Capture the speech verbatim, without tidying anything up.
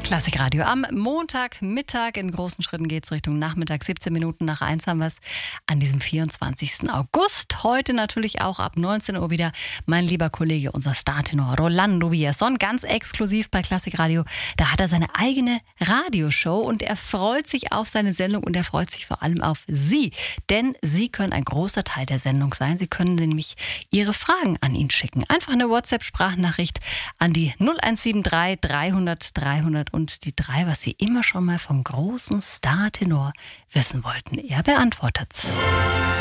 Klassikradio am Montagmittag. In großen Schritten geht es Richtung Nachmittag. siebzehn Minuten nach eins haben wir es an diesem vierundzwanzigsten August. Heute natürlich auch ab neunzehn Uhr wieder mein lieber Kollege, unser Startenor Rolando Villazón, ganz exklusiv bei Klassikradio. Da hat er seine eigene Radioshow und er freut sich auf seine Sendung und er freut sich vor allem auf Sie. Denn Sie können ein großer Teil der Sendung sein. Sie können nämlich Ihre Fragen an ihn schicken. Einfach eine WhatsApp-Sprachnachricht an die null eins sieben drei dreihundert dreihundert und die drei, was Sie immer schon mal vom großen Startenor wissen wollten. Er beantwortet's.